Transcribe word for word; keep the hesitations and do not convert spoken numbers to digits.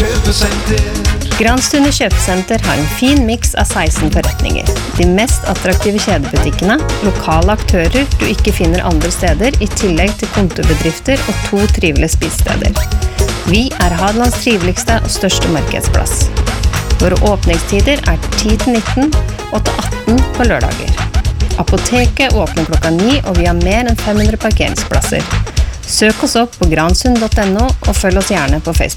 kjøpesenter. Granstunde kjøpesenter har en fin mix av seksten forretninger. De mest attraktive kjedebutikkene, lokale aktører du ikke finner andre steder, i tillegg til kontorbedrifter og to trivelige spisesteder. Vi er Hadelands triveligste og største markedsplass. Våre åpningstider er ti til nitten og til atten på lørdager. Apoteket åpner klokka ni, og vi har mer enn fem hundre parkeringsplasser. Søk oss opp på gransund punktum no og følg oss gjerne på Facebook.